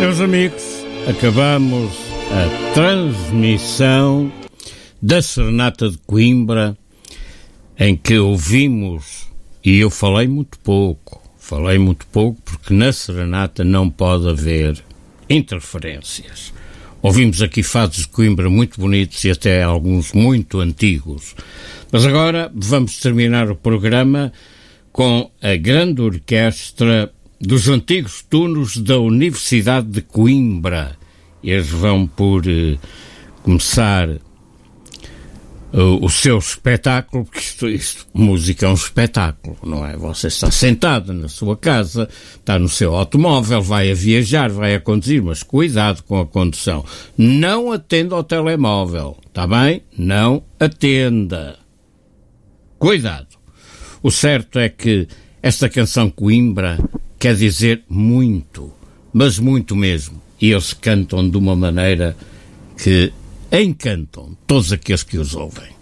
Meus amigos, acabamos a transmissão da Serenata de Coimbra, em que ouvimos, e eu falei muito pouco porque na Serenata não pode haver interferências. Ouvimos aqui fados de Coimbra muito bonitos e até alguns muito antigos. Mas agora vamos terminar o programa com a grande orquestra dos antigos tunos da Universidade de Coimbra. Eles vão por começar o seu espetáculo, porque isto, música é um espetáculo, não é? Você está sentado na sua casa, está no seu automóvel, vai a viajar, vai a conduzir, mas cuidado com a condução. Não atenda ao telemóvel, está bem? Não atenda. Cuidado. O certo é que esta canção Coimbra quer dizer muito, mas muito mesmo. E eles cantam de uma maneira que encantam todos aqueles que os ouvem.